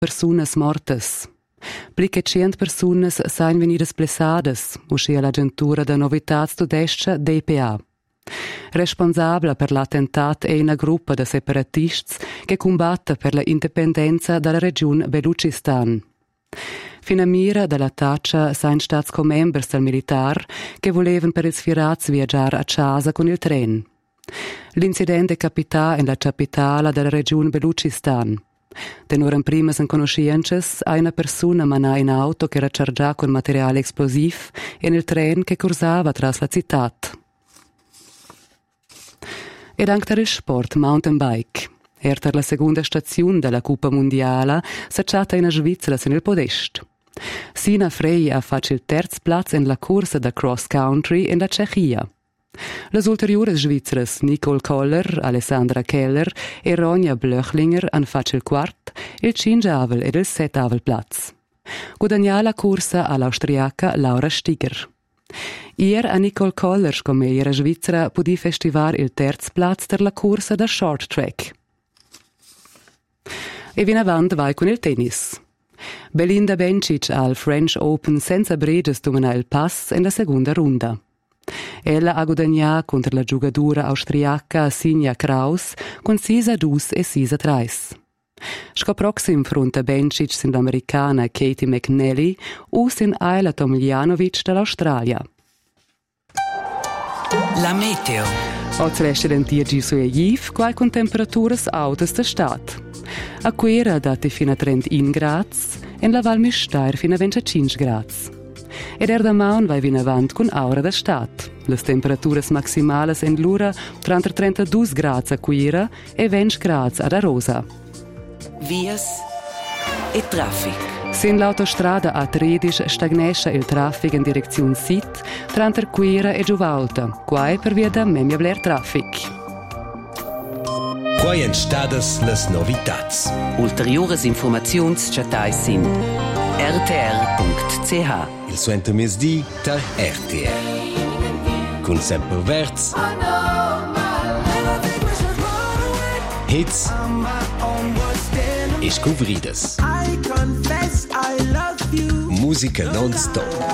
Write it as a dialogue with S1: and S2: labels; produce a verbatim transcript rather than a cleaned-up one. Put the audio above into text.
S1: persunas mortas. Pli che cent persunas sain venidas blessadas, uscia l'agentura da novitats tudescha D P A. Responsabla per l'attentat è una gruppa de separatists che combatta per la indipendenza dalla regione Belucistan. Fina mira della taccia sain stats co-members del militar che volevan per ils firats viaggiare a casa con il tren. L'incidente capita in la capitale della regione Belucistan. Tenor in prima san conosciences a una persona manà in auto che era chargià con materiale esplosiv e nel tren che cursava tras la città. Ed anche il sport mountain bike. Era la seconda stazione della Coppa Mondiale, sacciata in Svizzera nel podest. Sina Frey ha fatto il terzo platz in la corsa da cross country in la Cechia. Le ulteriori svizzere Nicole Koller, Alessandra Keller e Ronja Blöchlinger hanno fatto il quarto, il cinquiavel ed il settavel platz. Guadagnò la corsa all'austriaca Laura Stiger. Ier a Nicole Koller, come era svizzera, poté festivare il terzo platz per la corsa da short track. E viene avanti vai con il tennis. Belinda Bencic al French Open senza breges domina il pass in la seconda ronda. Ella ha guadagnato contro la giocatura austriaca Sinja Kraus con sei a due e sei a tre. Sco proxim fronte Bencic sin l'americana Katie McNally o sin Ayla Tomiljanovic dall'Australia.
S2: La meteo.
S1: Oggi resta l'entier su e giv, qua con temperaturas altas da stat. A Quera date fino a trentuno gradi e in la Val Müstair fino a venticinque gradi. Ed er da maun vai vin avant con aura da stat. Le temperaturas maximales in l'ura tra trentadue gradi a Quera e venti gradi ad Arosa.
S2: Vias e traffic.
S1: Sin l'autostrada A tredici stagnesce il traffico in direzione Sit tra Quera e Giuvalta, quai per via da memia bler traffic.
S3: Quai en stadas las novitats.
S2: Ulteriores informazions chatai sin r t r punct c h.
S3: Il suento mesdi ta R T R. Con sempre verts. Hits. E scovridas. Musica non stop.